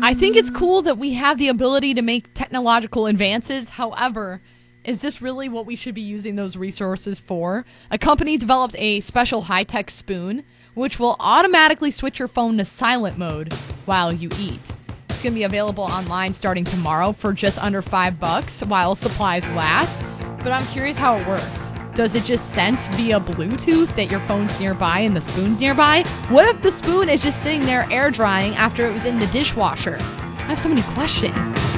I think it's cool that we have the ability to make technological advances. However, is this really what we should be using those resources for? A company developed a special high-tech spoon, which will automatically switch your phone to silent mode while you eat. It's going to be available online starting tomorrow for just under $5 while supplies last. But I'm curious how it works. Does it just sense via Bluetooth that your phone's nearby and the spoon's nearby? What if the spoon is just sitting there air drying after it was in the dishwasher? I have so many questions.